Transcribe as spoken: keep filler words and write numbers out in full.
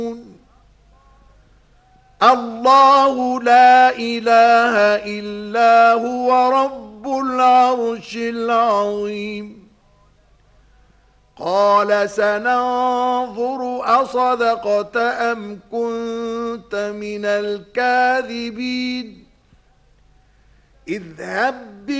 الله لا إله إلا هو رب العرش العظيم. قال سننظر أصدقت أم كنت من الكاذبين. اذهب